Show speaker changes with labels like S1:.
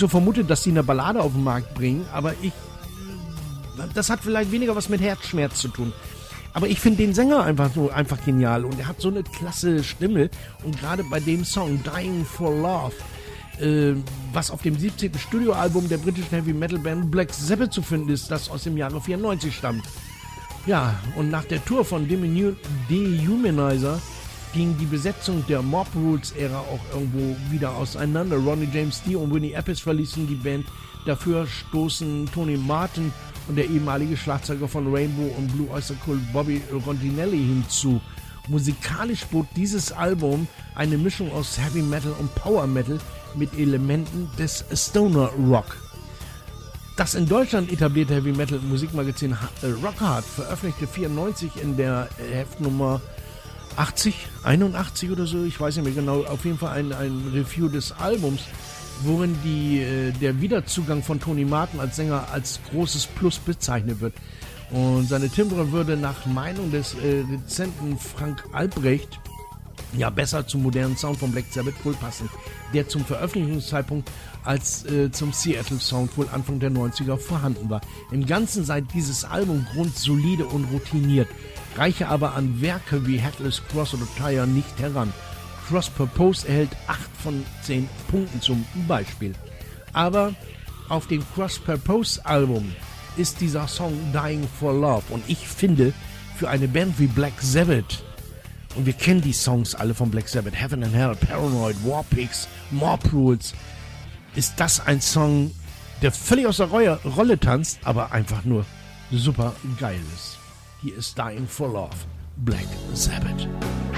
S1: so vermutet, dass die eine Ballade auf den Markt bringen, aber das hat vielleicht weniger was mit Herzschmerz zu tun. Aber ich finde den Sänger einfach genial und er hat so eine klasse Stimme und gerade bei dem Song Dying for Love, was auf dem 17. Studioalbum der britischen Heavy Metal Band Black Sabbath zu finden ist, das aus dem Jahre 94 stammt. Ja, und nach der Tour von Dehumanizer ging die Besetzung der Mob Rules-Ära auch irgendwo wieder auseinander. Ronnie James Dio und Winnie Appice verließen die Band. Dafür stoßen Tony Martin und der ehemalige Schlagzeuger von Rainbow und Blue Oyster Cult Bobby Rondinelli hinzu. Musikalisch bot dieses Album eine Mischung aus Heavy Metal und Power Metal mit Elementen des Stoner Rock. Das in Deutschland etablierte Heavy Metal Musikmagazin Rockhard veröffentlichte 1994 in der Heftnummer 81 oder so, ich weiß nicht mehr genau, auf jeden Fall ein Review des Albums, worin der Wiederzugang von Tony Martin als Sänger als großes Plus bezeichnet wird. Und seine Timbre würde nach Meinung des Rezenten Frank Albrecht ja besser zum modernen Sound von Black Sabbath wohl passen, der zum Veröffentlichungszeitpunkt als zum Seattle Sound wohl Anfang der 90er vorhanden war. Im Ganzen sei dieses Album grundsolide und routiniert, reiche aber an Werke wie Headless Cross oder Tire nicht heran. Cross Purpose erhält 8 von 10 Punkten zum Beispiel. Aber auf dem Cross Purpose Album ist dieser Song Dying for Love und ich finde, für eine Band wie Black Sabbath, und wir kennen die Songs alle von Black Sabbath, Heaven and Hell, Paranoid, Warpigs, Mob Rules, ist das ein Song, der völlig aus der Rolle tanzt, aber einfach nur super geil ist. Hier ist Dying for Love, Black Sabbath.